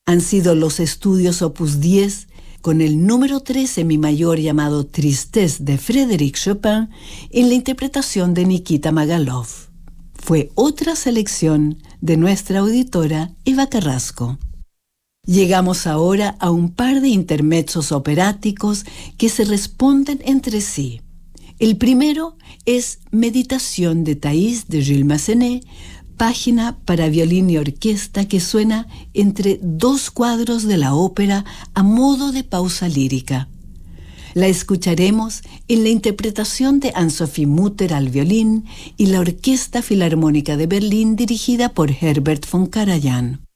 Han sido los estudios Opus 10 con el número 13 mi mayor llamado Tristesse de Frédéric Chopin en la interpretación de Nikita Magalov. Fue otra selección de nuestra auditora Eva Carrasco. Llegamos ahora a un par de intermezzos operáticos que se responden entre sí. El primero es Meditación de Thaïs de Jules Massenet, página para violín y orquesta que suena entre dos cuadros de la ópera a modo de pausa lírica. La escucharemos en la interpretación de Anne-Sophie Mutter al violín y la Orquesta Filarmónica de Berlín dirigida por Herbert von Karajan.